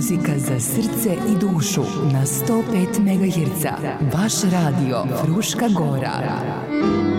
Muzika za srce i dušu na 105 MHz. Vaš radio Fruška Gora.